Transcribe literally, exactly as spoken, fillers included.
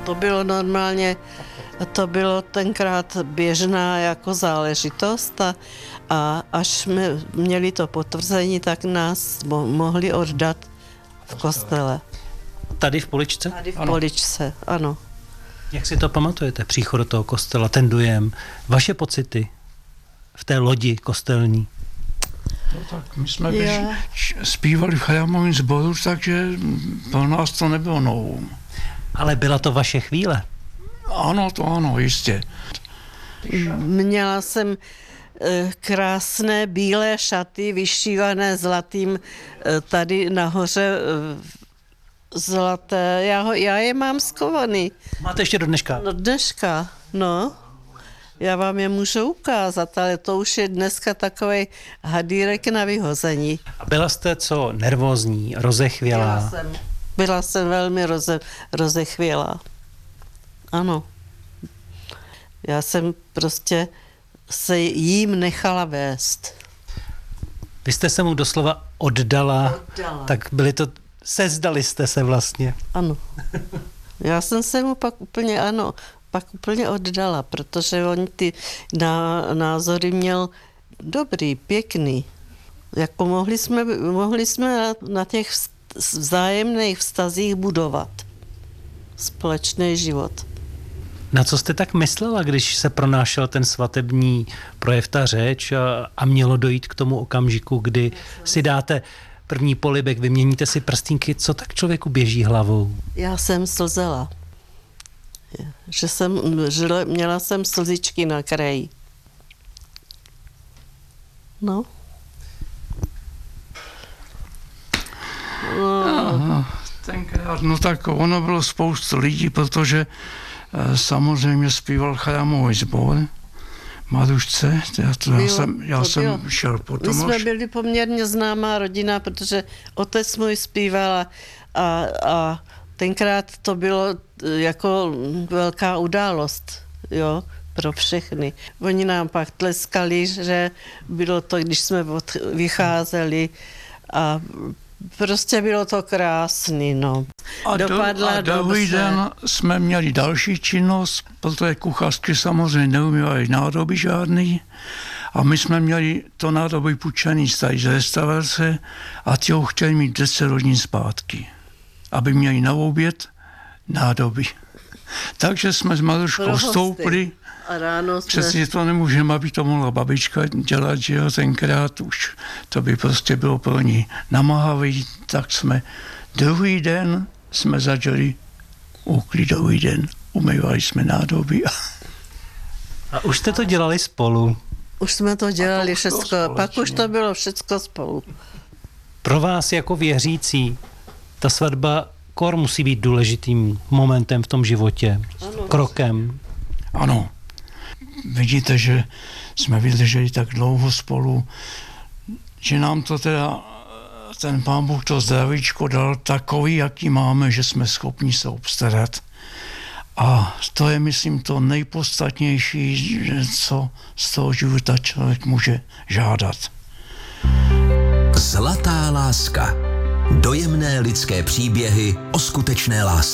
to bylo normálně, to bylo tenkrát běžná jako záležitost a, a až jsme měli to potvrzení, tak nás mo- mohli oddat v kostele. Tady v Poličce? Tady v Ano. Poličce, ano. Jak si to pamatujete, příchod do toho kostela, ten dojem, vaše pocity v té lodi kostelní? No tak my jsme běž, zpívali v Chajamovém sboru, takže pro nás to nebylo novum. Ale byla to vaše chvíle? Ano, to ano, jistě. Měla jsem eh, krásné bílé šaty, vyšívané zlatým, eh, tady nahoře eh, zlaté. Já, ho, já je mám skovaný. Máte ještě do dneška? No dneška, no. Já vám je můžu ukázat, ale to už je dneska takovej hadýrek na vyhození. A byla jste co, nervózní, rozechvělá? Byla jsem, byla jsem velmi roze, rozechvělá. Ano. Já jsem prostě se jím nechala vést. Vy jste se mu doslova oddala, Oddala. tak byli to, sezdali jste se vlastně. Ano. Já jsem se mu pak úplně, ano, pak úplně oddala, protože on ty ná, názory měl dobrý, pěkný. Jako mohli jsme, mohli jsme na, na těch vzájemných vztazích budovat společný život. Na co jste tak myslela, když se pronášel ten svatební projev, ta řeč a, a mělo dojít k tomu okamžiku, kdy si dáte první polibek, vyměníte si prstínky, co tak člověku běží hlavou? Já jsem slzela. Že jsem, že měla jsem slzičky na kraji. No. No. Tenkrát, no tak ono bylo spoustu lidí, protože e, samozřejmě zpíval Chajamový sbor, Marušce, já, to, já Bylo, jsem, já to jsem bylo. šel potom. My jsme až- byli poměrně známá rodina, protože otec můj zpíval a, a, a tenkrát to bylo jako velká událost, jo, pro všechny. Oni nám pak tleskali, že bylo to, když jsme od, vycházeli a prostě bylo to krásný, no. A, do, Dopadla a druhý dobře. den jsme měli další činnost, protože kuchařky samozřejmě neumívají nádobí žádný. A my jsme měli to nádobí půjčený z tady z restaurace a ti ho chtěli mít deset hodin zpátky, aby měli na oběd nádobí. Takže jsme s Maruškou Pro hosty. vstoupili. A ráno jsme... Přesně to nemůžeme, aby to mohla babička dělat, že jo, tenkrát už to by prostě bylo pro ní namáhavý, tak jsme druhý den jsme začali uklidový den, umývali jsme nádobí. A už jste to dělali spolu. Už jsme to dělali už to všecko, pak už společně. to bylo všecko spolu. Pro vás jako věřící ta svatba kor musí být důležitým momentem v tom životě, Ano. krokem. Ano, vidíte, že jsme vydrželi tak dlouho spolu, že nám to teda ten Pán Bůh to zdravíčko dal takový, jaký máme, že jsme schopni se obstarat. A to je, myslím, to nejpodstatnější, že co z toho života člověk může žádat. Zlatá láska. Dojemné lidské příběhy o skutečné lásce.